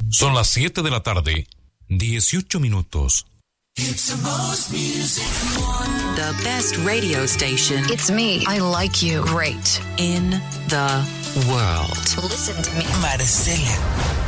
Son las 7 de la tarde, 18 minutos. It's the most music. The best radio station. It's me. I like you. Great. In the world. Listen to me. Marcela.